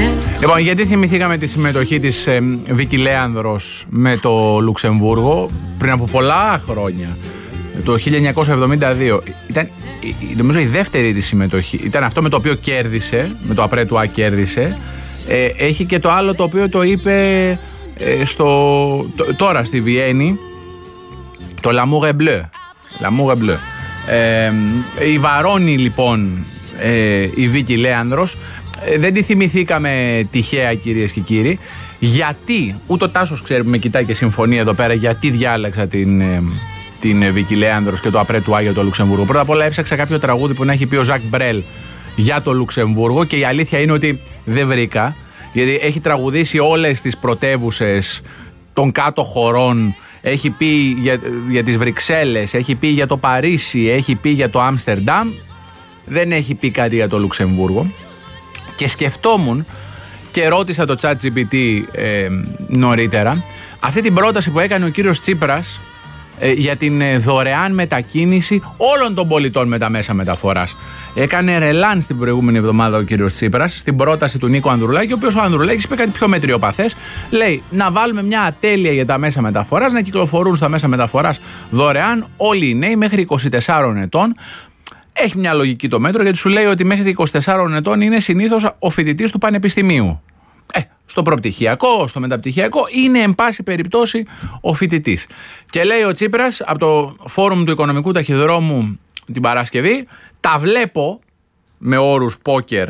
Λοιπόν, γιατί θυμηθήκαμε τη συμμετοχή της Βίκη Λέανδρος με το Λουξεμβούργο πριν από πολλά χρόνια, το 1972. Ήταν, νομίζω, η δεύτερη της συμμετοχή. Ήταν αυτό με το οποίο κέρδισε, με το Après toi κέρδισε. Έχει και το άλλο το οποίο το είπε τώρα στη Βιέννη, το L'amour est bleu. L'amour est bleu. Η βαρώνει λοιπόν η Βίκη Λέανδρος. Δεν τη θυμηθήκαμε τυχαία, κυρίες και κύριοι. Γιατί, ούτε ο Τάσος ξέρει που με κοιτάει και συμφωνεί εδώ πέρα, γιατί διάλεξα την Βίκη Λέανδρος και το Après toi για το Λουξεμβούργο. Πρώτα απ' όλα έψαξα κάποιο τραγούδι που να έχει πει ο Ζακ Μπρέλ για το Λουξεμβούργο και η αλήθεια είναι ότι δεν βρήκα, γιατί έχει τραγουδήσει όλες τις πρωτεύουσες των κάτω χωρών. Έχει πει για τις Βρυξέλλες, έχει πει για το Παρίσι, έχει πει για το Άμστερνταμ. Δεν έχει πει κάτι για το Λουξεμβούργο. Και σκεφτόμουν και ρώτησα το ChatGPT νωρίτερα αυτή την πρόταση που έκανε ο κύριος Τσίπρας για την δωρεάν μετακίνηση όλων των πολιτών με τα μέσα μεταφοράς. Έκανε ρελάν στην προηγούμενη εβδομάδα ο κύριος Τσίπρας στην πρόταση του Νίκο Ανδρουλάκη, ο οποίος ο Ανδρουλάκης είπε κάτι πιο μετριοπαθές. Λέει να βάλουμε μια ατέλεια για τα μέσα μεταφοράς, να κυκλοφορούν στα μέσα μεταφοράς δωρεάν όλοι οι νέοι μέχρι 24 ετών. Έχει μια λογική το μέτρο, γιατί σου λέει ότι μέχρι 24 ετών είναι συνήθως ο φοιτητής του πανεπιστημίου. Στο προπτυχιακό, στο μεταπτυχιακό είναι εν πάση περιπτώσει ο φοιτητής. Και λέει ο Τσίπρας από το φόρουμ του Οικονομικού Ταχυδρόμου την Παρασκευή, τα βλέπω με όρους πόκερ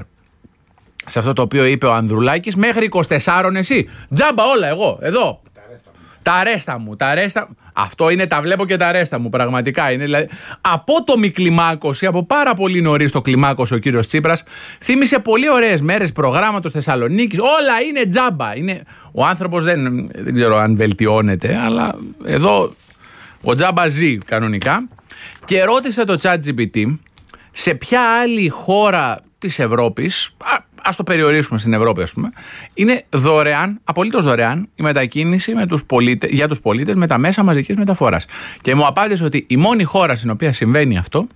σε αυτό το οποίο είπε ο Ανδρουλάκης, μέχρι 24 εσύ. Τζάμπα όλα εγώ, εδώ. Τα ρέστα μου. Αυτό είναι τα βλέπω και τα ρέστα μου. Πραγματικά είναι. Δηλαδή, απότομη κλιμάκωση, από πάρα πολύ νωρίς το κλιμάκωσε ο κύριος Τσίπρας. Θύμισε πολύ ωραίες μέρες προγράμματος Θεσσαλονίκης. Όλα είναι τζάμπα. Ο άνθρωπος δεν ξέρω αν βελτιώνεται, αλλά εδώ ο τζάμπα ζει κανονικά. Και ρώτησε το ChatGPT σε ποια άλλη χώρα της Ευρώπης, ας το περιορίσουμε στην Ευρώπη ας πούμε, είναι δωρεάν, απολύτως δωρεάν η μετακίνηση για τους πολίτες με τα μέσα μαζικής μεταφοράς. Και μου απάντησε ότι η μόνη χώρα στην οποία συμβαίνει αυτό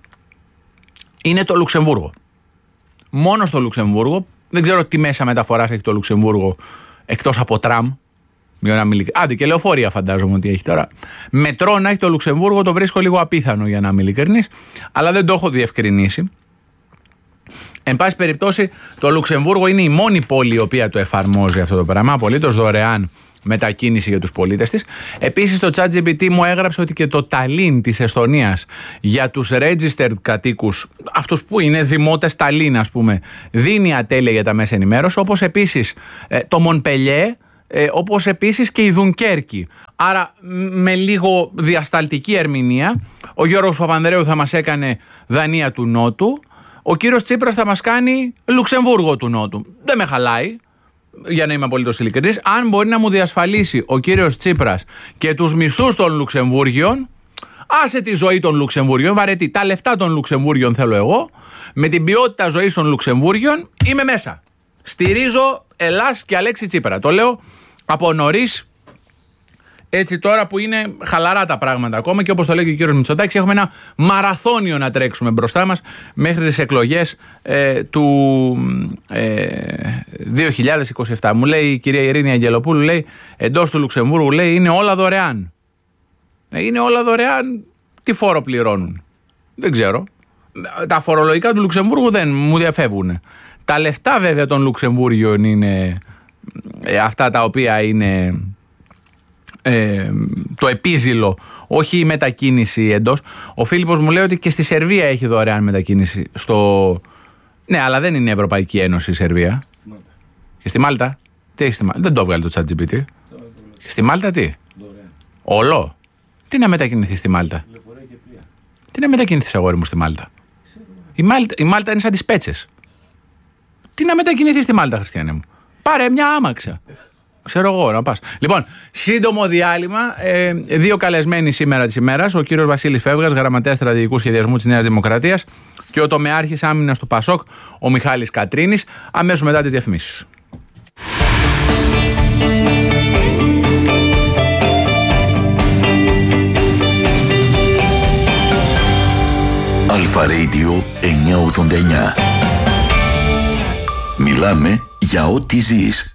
είναι το Λουξεμβούργο. Μόνο στο Λουξεμβούργο. Δεν ξέρω τι μέσα μεταφοράς έχει το Λουξεμβούργο εκτός από τραμ. Άντε και λεωφορεία φαντάζομαι ότι έχει τώρα. Μετρό να έχει το Λουξεμβούργο το βρίσκω λίγο απίθανο, για να είμαι ειλικρινής, αλλά δεν το έχω διευκρινίσει. Εν πάση περιπτώσει, το Λουξεμβούργο είναι η μόνη πόλη η οποία το εφαρμόζει αυτό το πράγμα, απολύτως δωρεάν μετακίνηση για τους πολίτες της. Επίσης, το ChatGPT μου έγραψε ότι και το Ταλίν της Εστονίας για τους registered κατοίκους, αυτούς που είναι δημότες Ταλίν ας πούμε, δίνει ατέλεια για τα μέσα ενημέρωση, όπως επίσης το Μονπελιέ, όπως επίσης και η Δουνκέρκη. Άρα με λίγο διασταλτική ερμηνεία, ο Γιώργος Παπανδρέου θα μας έκανε Δανία του Νότου, ο κύριος Τσίπρας θα μας κάνει Λουξεμβούργο του Νότου. Δεν με χαλάει, για να είμαι απολύτως ειλικρινής. Αν μπορεί να μου διασφαλίσει ο κύριος Τσίπρας και τους μισθούς των Λουξεμβούργιων, άσε τη ζωή των Λουξεμβούργιων, βαρετή. Τα λεφτά των Λουξεμβούργιων θέλω εγώ, με την ποιότητα ζωής των Λουξεμβούργιων είμαι μέσα. Στηρίζω Ελλάς και Αλέξη Τσίπρα. Το λέω από νωρίς, έτσι τώρα που είναι χαλαρά τα πράγματα ακόμα, και όπως το λέει και ο κύριος Μητσοτάκης, έχουμε ένα μαραθώνιο να τρέξουμε μπροστά μας μέχρι τις εκλογές του 2027. Μου λέει η κυρία Ειρήνη Αγγελοπούλου, λέει, εντός του Λουξεμβούργου, λέει, είναι όλα δωρεάν. Είναι όλα δωρεάν, τι φόρο πληρώνουν? Δεν ξέρω. Τα φορολογικά του Λουξεμβούργου δεν μου διαφεύγουν. Τα λεφτά βέβαια των Λουξεμβούργιων είναι αυτά τα οποία είναι το επίζηλο, όχι η μετακίνηση εντός. Ο Φίλιππος μου λέει ότι και στη Σερβία έχει δωρεάν μετακίνηση. Ναι, αλλά δεν είναι Ευρωπαϊκή Ένωση η Σερβία. Στη Μάλτα. Και στη Μάλτα? Τι έχει στη Μάλτα? Δεν το έβγαλε το ChatGPT. Στη Μάλτα τι? Δωρεάν. Όλο? Τι να μετακινηθεί στη Μάλτα? Τι να μετακινηθεί, αγόρι μου, στη Μάλτα? Η Μάλτα είναι σαν τις Πέτσες. Τι να μετακινηθεί στη Μάλτα, Χριστιανέ μου? Πάρε μια άμαξα. Ξέρω εγώ να πας. Λοιπόν, σύντομο διάλειμμα. Δύο καλεσμένοι σήμερα της ημέρας. Ο κύριος Βασίλης Φεύγας, γραμματέας στρατηγικού σχεδιασμού της Νέας Δημοκρατίας, και ο τομεάρχης άμυνας του ΠΑΣΟΚ, ο Μιχάλης Κατρίνης, αμέσως μετά τις διαφημίσεις. Αλφα Radio 989. Μιλάμε για ό,τι ζεις.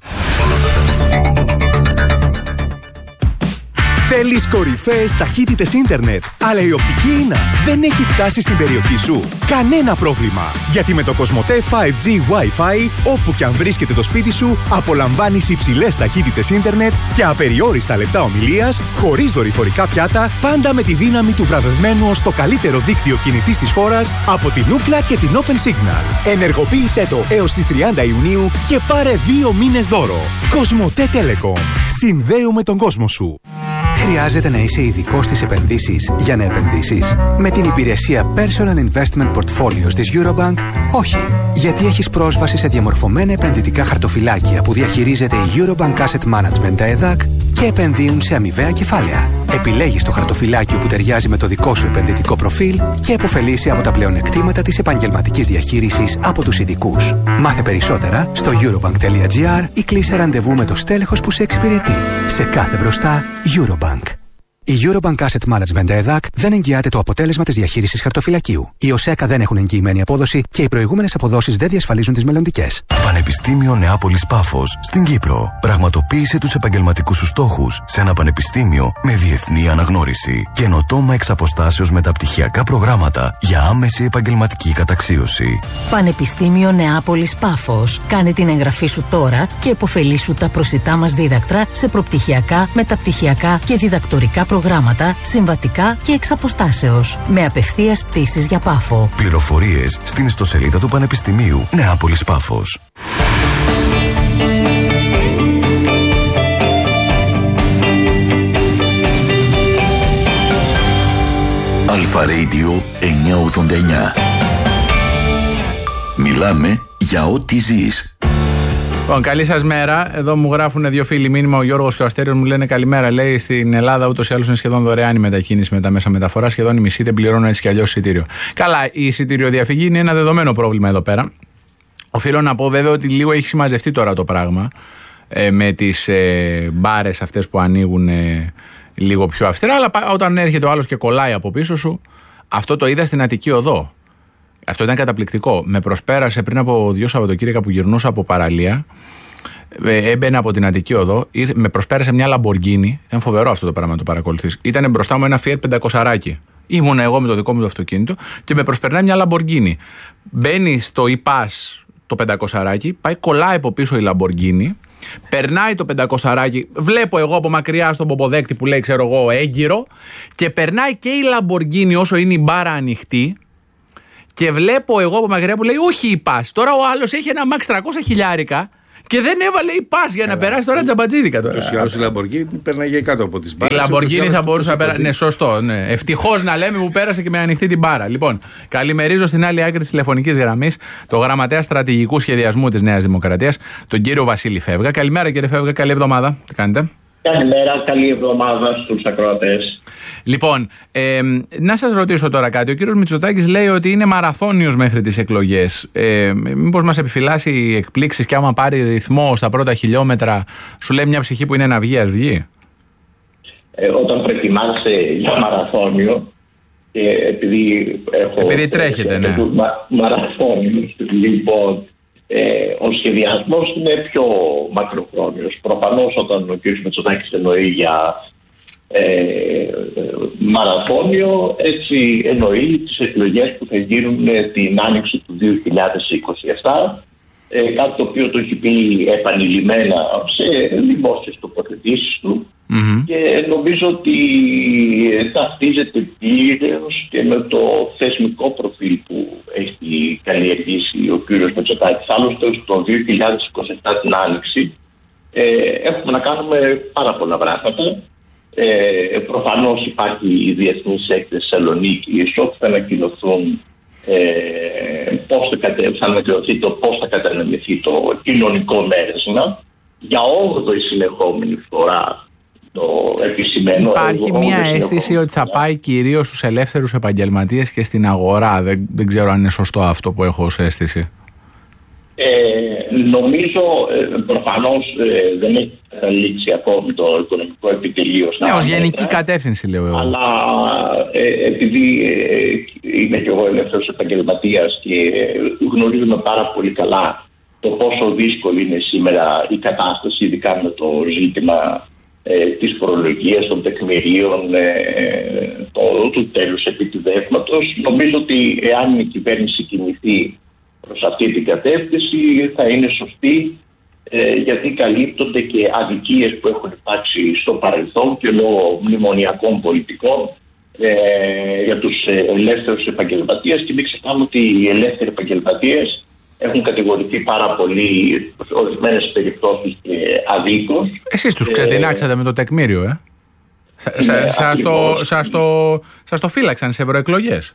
Θέλεις κορυφαίες ταχύτητες ίντερνετ, αλλά η οπτική ίνα δεν έχει φτάσει στην περιοχή σου? Κανένα πρόβλημα, γιατί με το Κοσμοτέ 5G Wi-Fi, όπου και αν βρίσκεται το σπίτι σου, απολαμβάνεις υψηλές ταχύτητες ίντερνετ και απεριόριστα λεπτά ομιλίας, χωρίς δορυφορικά πιάτα, πάντα με τη δύναμη του βραβευμένου ως το καλύτερο δίκτυο κινητής της χώρας από την Ookla και την Open Signal. Ενεργοποίησέ το έως τις 30 Ιουνίου και πάρε 2 μήνες δώρο. Κοσμοτέ Telecom. Συνδέουμε τον κόσμο σου. Χρειάζεται να είσαι ειδικός στις επενδύσεις για να επενδύσεις? Με την υπηρεσία Personal Investment Portfolios της Eurobank, όχι. Γιατί έχεις πρόσβαση σε διαμορφωμένα επενδυτικά χαρτοφυλάκια που διαχειρίζεται η Eurobank Asset Management ΕΔΑΚ και επενδύουν σε αμοιβαία κεφάλαια. Επιλέγεις το χαρτοφυλάκιο που ταιριάζει με το δικό σου επενδυτικό προφίλ και επωφελείσαι από τα πλεονεκτήματα της επαγγελματικής διαχείρισης από τους ειδικούς. Μάθε περισσότερα στο eurobank.gr ή κλείσε ραντεβού με το στέλεχος που σε εξυπηρετεί. Σε κάθε μπροστά, Eurobank. Η Eurobank Asset Management ΕΔΑΚ δεν εγγυάται το αποτέλεσμα της διαχείρισης χαρτοφυλακίου. Οι ΟΣΕΚΑ δεν έχουν εγγυημένη απόδοση και οι προηγούμενες αποδόσεις δεν διασφαλίζουν τις μελλοντικές. Πανεπιστήμιο Νεάπολης Πάφος στην Κύπρο. Πραγματοποίησε τους επαγγελματικούς σου στόχους σε ένα πανεπιστήμιο με διεθνή αναγνώριση. Καινοτόμα εξ αποστάσεως μεταπτυχιακά προγράμματα για άμεση επαγγελματική καταξίωση. Πανεπιστήμιο Νεάπολης Πάφος. Κάνε την εγγραφή σου τώρα και επωφελήσου τα προσιτά μας δίδακτρα σε προπτυχιακά, μεταπτυχιακά και διδακτορικά προγράμματα, συμβατικά και εξ αποστάσεως, με απευθείας πτήσεις για Πάφο. Πληροφορίες στην ιστοσελίδα του Πανεπιστημίου Νεάπολης Πάφος. Αλφα Radio 989. Μιλάμε για ό,τι ζεις. Λοιπόν, καλή σας μέρα. Εδώ μου γράφουν 2 φίλοι μήνυμα. Ο Γιώργος και ο Αστέριος μου λένε καλημέρα. Λέει στην Ελλάδα ούτως ή άλλως είναι σχεδόν δωρεάν η μετακίνηση με τα μέσα μεταφοράς. Σχεδόν οι μισοί δεν πληρώνουν έτσι κι αλλιώς εισιτήριο. Καλά, η εισιτηριοδιαφυγή είναι ένα δεδομένο πρόβλημα εδώ πέρα. Οφείλω να πω βέβαια ότι λίγο έχει συμμαζευτεί τώρα το πράγμα με τις μπάρες αυτές που ανοίγουν λίγο πιο αυστηρά. Αλλά όταν έρχεται ο άλλος και κολλάει από πίσω σου, αυτό το είδα στην Αττική Οδό. Αυτό ήταν καταπληκτικό. Με προσπέρασε πριν από 2 Σαββατοκύριακα που γυρνούσα από παραλία. Έμπαινε από την Αττική Οδό. Με προσπέρασε μια Λαμποργκίνη. Ήταν φοβερό αυτό το πράγμα να το παρακολουθείς. Ήταν μπροστά μου ένα Fiat 500. Ήμουν εγώ με το δικό μου το αυτοκίνητο και με προσπερνάει μια Λαμποργκίνη. Μπαίνει στο e-pass το 500, πάει κολλάει από πίσω η Λαμποργκίνη. Περνάει το 500, βλέπω εγώ από μακριά στον ποποδέκτη που λέει ξέρω εγώ έγκυρο. Και περνάει και η Λαμποργκίνη όσο είναι η μπάρα ανοιχτή. Και βλέπω εγώ από μακριά που λέει όχι η πας. Τώρα ο άλλος έχει ένα Max 300 χιλιάρικα και δεν έβαλε η πας για να περάσει τώρα τζαμπατζίδικα. Ούτως ή άλλως η Λαμποργκίνη πέρναγε κάτω από τις μπάρες. Η Λαμποργκίνη θα μπορούσε να περάσει. Ναι, σωστό. Ναι. Ευτυχώς να λέμε που πέρασε και με ανοιχτή την μπάρα. Λοιπόν, καλημερίζω στην άλλη άκρη της τηλεφωνικής γραμμής το γραμματέα στρατηγικού σχεδιασμού της Νέας Δημοκρατίας, τον κύριο Βασίλη Φεύγα. Καλημέρα κύριε Φεύγα, καλή εβδομάδα. Τι κάνετε? Καλημέρα, καλή εβδομάδα στους ακροατές. Λοιπόν, να σας ρωτήσω τώρα κάτι. Ο κύριος Μητσοτάκης λέει ότι είναι μαραθώνιος μέχρι τις εκλογές. Μήπως μας επιφυλάσσει εκπλήξεις και άμα πάρει ρυθμό στα πρώτα χιλιόμετρα, σου λέει μια ψυχή που είναι να βγει, ας βγει? Όταν προετοιμάσαι για μαραθώνιο, επειδή τρέχετε, ναι. Μαραθώνιος, λοιπόν, ο σχεδιασμός είναι πιο μακροχρόνιος. Προφανώς όταν ο κ. Μητσοτάκης εννοεί για μαραθώνιο, έτσι εννοεί τις εκλογές που θα γίνουν την άνοιξη του 2027, κάτι το οποίο το έχει πει επανειλημμένα σε δημόσιες τοποθετήσεις του. Και νομίζω ότι ταυτίζεται πλήρως και με το θεσμικό προφίλ που έχει καλλιεργήσει ο κύριος Μητσοτάκης. Άλλωστε στο 2027 την άνοιξη έχουμε να κάνουμε πάρα πολλά πράγματα. Προφανώς υπάρχει η Διεθνής Έκθεση Θεσσαλονίκης, όπου θα ανακοινωθούν πώς θα κατανεμηθεί το κοινωνικό μέρεσμα για 8η συνεχόμενη φορά. Υπάρχει μια αίσθηση ότι θα πάει κυρίως στους ελεύθερους επαγγελματίες και στην αγορά. Δεν ξέρω αν είναι σωστό αυτό που έχω ως αίσθηση. Νομίζω προφανώς δεν έχει καταλήξει ακόμη το οικονομικό επιτελείο. Ναι, ως γενική κατεύθυνση λέω εγώ. Αλλά επειδή είμαι και εγώ ελεύθερος επαγγελματίας και γνωρίζουμε πάρα πολύ καλά το πόσο δύσκολη είναι σήμερα η κατάσταση, ειδικά με το ζήτημα της φορολογίας, των τεκμηρίων, του τέλους επιτιδεύματος. Νομίζω ότι εάν η κυβέρνηση κινηθεί προς αυτή την κατεύθυνση θα είναι σωστή, γιατί καλύπτονται και αδικίες που έχουν υπάρξει στο παρελθόν και λόγω μνημονιακών πολιτικών για τους ελεύθερους επαγγελματίες, και μην ξεχνάμε ότι οι ελεύθεροι επαγγελματίες έχουν κατηγορηθεί πάρα πολύ σε ορισμένες περιπτώσεις και αδίκως. Εσείς τους ξετινάξατε με το τεκμήριο, Σας το φύλαξαν σε ευρωεκλογές.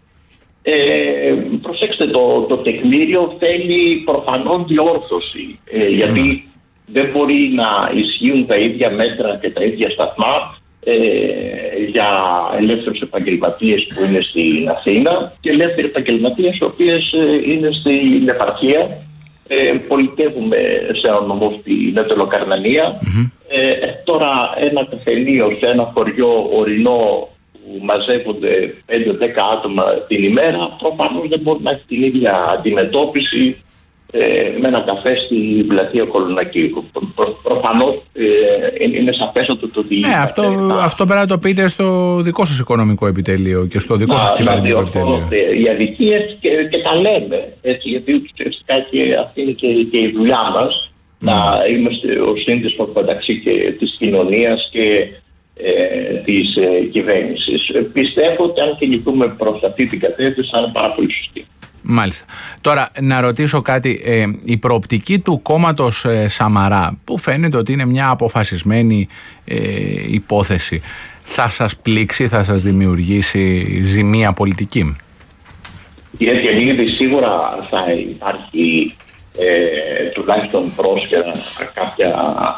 Προσέξτε, το τεκμήριο θέλει προφανώς διόρθωση, γιατί δεν μπορεί να ισχύουν τα ίδια μέτρα και τα ίδια σταθμά για ελεύθερους επαγγελματίες που είναι στην Αθήνα και ελεύθεροι επαγγελματίες οι οποίες είναι στην επαρχία. Πολιτεύουμε σε ένα νομό στην Ετωλοκαρνανία. Τώρα ένα καφενείο σε ένα χωριό ορεινό που μαζεύονται 5-10 άτομα την ημέρα, προφανώς δεν μπορεί να έχει την ίδια αντιμετώπιση με ένα καφέ στη πλατεία Κολονακίου. Προφανώς είναι σαφέστατο το ότι... αυτό πρέπει να το πείτε στο δικό σας οικονομικό επιτελείο και στο δικό σας κυβερνητικό επιτελείο. Οι αδικίες και τα λέμε, έτσι, γιατί ουσιαστικά αυτή είναι και η δουλειά μας, να είμαστε ο σύνδεσμος μεταξύ και της κοινωνίας και της κυβέρνησης. Πιστεύω ότι αν κινηθούμε προς αυτή την κατεύθυνση θα είναι πάρα πολύ σωστή. Μάλιστα. Τώρα να ρωτήσω κάτι. Η προοπτική του κόμματος Σαμαρά, που φαίνεται ότι είναι μια αποφασισμένη υπόθεση, θα σας πλήξει, θα σας δημιουργήσει ζημία πολιτική? Κύριε Κελίδη, σίγουρα θα υπάρχει τουλάχιστον πρόσφαιρα κάποια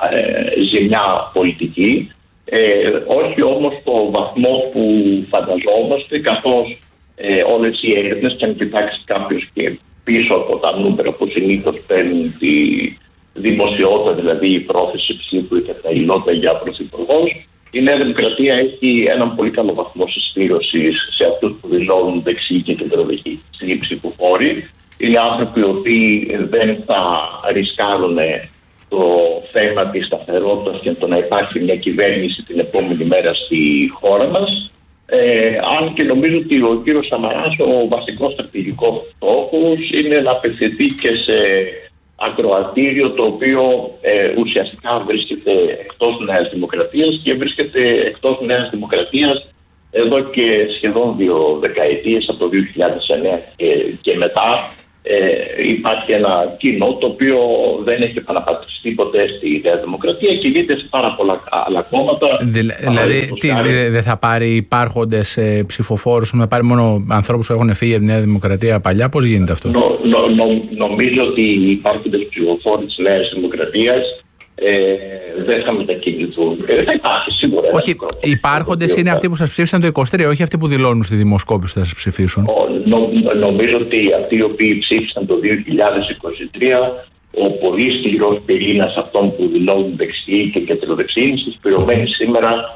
ζημιά πολιτική, όχι όμως στο βαθμό που φανταζόμαστε, καθώς όλες οι έρευνες, και αν κοιτάξει κάποιος και πίσω από τα νούμερα που συνήθως παίρνουν τη δημοσιότητα, δηλαδή η πρόθεση ψήφου ή καταλληλότητα για πρωθυπουργός, η Νέα Δημοκρατία έχει έναν πολύ καλό βαθμό συσπήρωσης σε αυτούς που δηλώνουν δεξιοί και κεντροδεξιοί ψηφοφόροι. Είναι άνθρωποι οι οποίοι δεν θα ρισκάρουν το θέμα της σταθερότητας και το να υπάρχει μια κυβέρνηση την επόμενη μέρα στη χώρα μας. Αν και νομίζω ότι ο κύριος Σαμαράς, ο βασικός στρατηγικός στόχος είναι να απευθυνθεί και σε ακροατήριο το οποίο ουσιαστικά βρίσκεται εκτός Νέας Δημοκρατίας, και βρίσκεται εκτός Νέας Δημοκρατίας εδώ και σχεδόν 2 δεκαετίες, από το 2009 και μετά. Υπάρχει ένα κοινό το οποίο δεν έχει επαναπατριστεί ποτέ στη Νέα Δημοκρατία, κινείται σε πάρα πολλά άλλα κόμματα. Δηλαδή, δεν θα πάρει υπάρχοντες ψηφοφόρους, να πάρει μόνο ανθρώπους που έχουν φύγει από τη Νέα Δημοκρατία παλιά? Πώς γίνεται αυτό? Νομίζω ότι οι υπάρχοντες ψηφοφόροι της Νέας Δημοκρατίας δεν θα μετακινηθούν. Θα υπάρχει σίγουρα. Όχι, οι υπάρχοντες είναι αυτοί που σας ψήφισαν το 23, όχι αυτοί που δηλώνουν στη δημοσκόπηση ότι θα σας ψηφίσουν. Νομίζω ότι αυτοί οι οποίοι ψήφισαν το 2023, ο πολύ σκληρός πυρήνας αυτών που δηλώνουν δεξιοί και κεντροδεξιοί, είναι συσπηρωμένοι σήμερα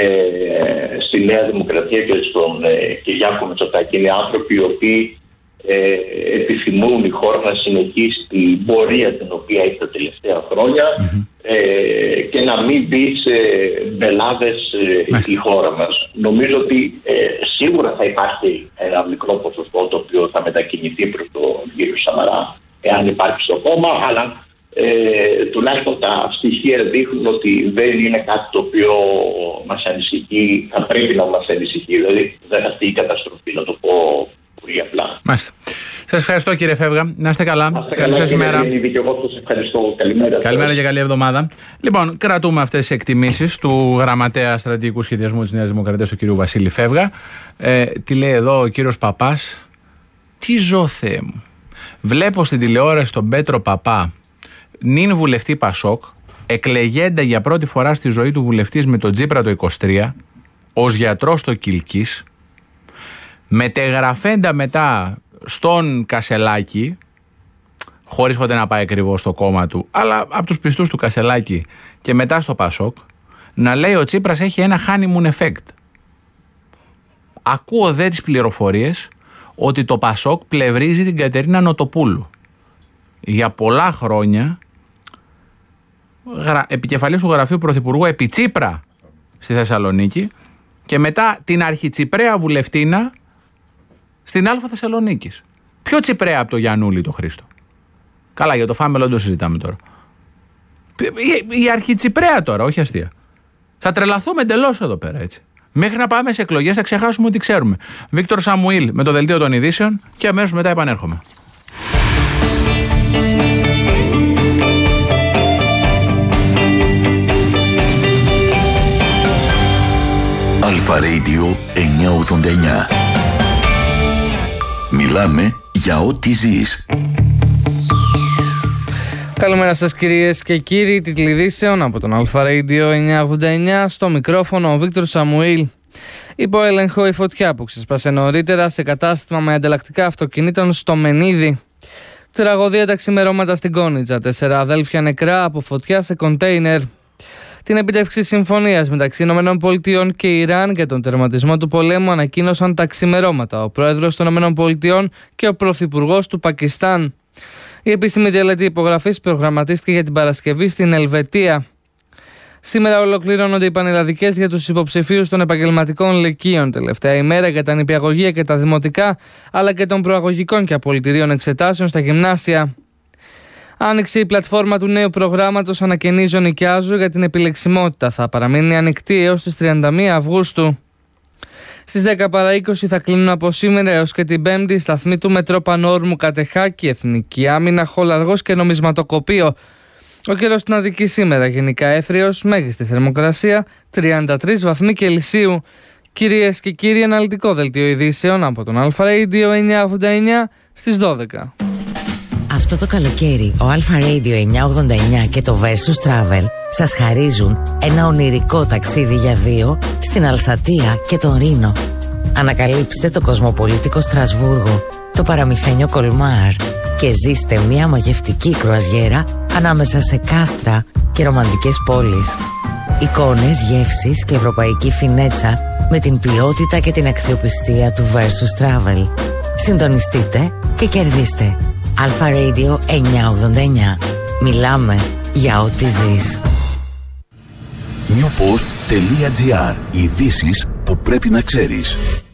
στη Νέα Δημοκρατία και στον Κυριάκο Μητσοτάκη. Είναι άνθρωποι οι οποίοι επιθυμούν η χώρα να συνεχίσει την πορεία την οποία έχει τα τελευταία χρόνια και να μην μπει σε μπελάδες η χώρα μας. Νομίζω ότι σίγουρα θα υπάρχει ένα μικρό ποσοστό το οποίο θα μετακινηθεί προς τον κύριο Σαμαρά, εάν υπάρχει στο κόμμα, αλλά τουλάχιστον τα στοιχεία δείχνουν ότι δεν είναι κάτι το οποίο μας ανησυχεί, θα πρέπει να μας ανησυχεί, δηλαδή δεν θα αυτή η καταστροφή, να το πω πολύ απλά. Μάλιστα. Σας ευχαριστώ, κύριε Φεύγα. Να είστε καλά. Καλή σας ημέρα. Καλημέρα και καλή εβδομάδα. Λοιπόν, κρατούμε αυτές τις εκτιμήσεις του γραμματέα στρατηγικού σχεδιασμού της Νέας Δημοκρατίας, του κύριου Βασίλη Φεύγα. Τι λέει εδώ ο κύριος Παπάς? Τι ζω, Θεέ μου. Βλέπω στην τηλεόραση τον Πέτρο Παπά, νυν βουλευτή Πασόκ, εκλεγέντα για πρώτη φορά στη ζωή του βουλευτής με τον Τζίπρα το 23, ως γιατρός στο Κιλκής, μετεγραφέντα μετά στον Κασελάκη, χωρίς ποτέ να πάει ακριβώς στο κόμμα του, αλλά από τους πιστούς του Κασελάκη, και μετά στο Πασόκ, να λέει ο Τσίπρας έχει ένα honeymoon effect. Ακούω δε τις πληροφορίες ότι το Πασόκ πλευρίζει την Κατερίνα Νοτοπούλου. για πολλά χρόνια επικεφαλής του γραφείου Πρωθυπουργού επί Τσίπρα στη Θεσσαλονίκη και μετά την αρχιτσιπραία βουλευτίνα στην Α Θεσσαλονίκης. Πιο τσιπραία από το Γιαννούλη το Χρήστο. Καλά, για το Φάμελο δεν το συζητάμε τώρα. Η αρχιτσιπραία τώρα, όχι αστεία. Θα τρελαθούμε εντελώς εδώ πέρα, έτσι. Μέχρι να πάμε σε εκλογές θα ξεχάσουμε ό,τι ξέρουμε. Βίκτορ Σαμουήλ με το δελτίο των ειδήσεων και αμέσως μετά επανέρχομαι. Αλφα Radio 989. Μιλάμε για ό,τι ζεις. Καλημέρα σας κυρίες και κύριοι, τίτλοι ειδήσεων από τον Αλφα Radio 989, στο μικρόφωνο ο Βίκτορ Σαμουήλ. Υπό έλεγχο η φωτιά που ξεσπάσε νωρίτερα σε κατάστημα με ανταλλακτικά αυτοκινήτων στο Μενίδη. Τραγωδία τα ξημερώματα στην Κόνιτζα, 4 αδέλφια νεκρά από φωτιά σε κοντέινερ. Την επίτευξη συμφωνίας μεταξύ ΗΠΑ και Ιράν για τον τερματισμό του πολέμου ανακοίνωσαν τα ξημερώματα ο πρόεδρος των ΗΠΑ και ο πρωθυπουργός του Πακιστάν. Η επίσημη τελετή υπογραφής προγραμματίστηκε για την Παρασκευή στην Ελβετία. Σήμερα ολοκληρώνονται οι πανελλαδικές για τους υποψηφίους των επαγγελματικών λυκείων. Τελευταία ημέρα για τα νηπιαγωγεία και τα δημοτικά, αλλά και των προαγωγικών και απολυτηρίων εξετάσεων στα γυμνάσια. Άνοιξε η πλατφόρμα του νέου προγράμματος Ανακαινίζω Νοικιάζω για την επιλεξιμότητα. Θα παραμείνει ανοιχτή έως τις 31 Αυγούστου. Στις 10 παρά 20 θα κλείνουν από σήμερα έως και την Πέμπτη οι σταθμοί του Μετρό Πανόρμου Κατεχάκη, Εθνική Άμυνα, Χολαργός και Νομισματοκοπείο. Ο καιρός στην Αττική σήμερα γενικά έθριος, μέγιστη θερμοκρασία 33 βαθμοί Κελσίου. Κυρίες και κύριοι, αναλυτικό δελτίο ειδήσεων από τον Αλφα Radio 989 στις 12. Αυτό το καλοκαίρι ο Alpha Radio 989 και το Versus Travel σας χαρίζουν ένα ονειρικό ταξίδι για δύο στην Αλσατία και τον Ρήνο. Ανακαλύψτε το κοσμοπολίτικο Στρασβούργο, το παραμυθένιο Κολμάρ και ζήστε μια μαγευτική κρουαζιέρα ανάμεσα σε κάστρα και ρομαντικές πόλεις. Εικόνες, γεύσεις και ευρωπαϊκή φινέτσα με την ποιότητα και την αξιοπιστία του Versus Travel. Συντονιστείτε και κερδίστε. Alpha Radio 989. Μιλάμε για ό,τι ζεις. Newpost.gr. Ειδήσεις που πρέπει να ξέρεις.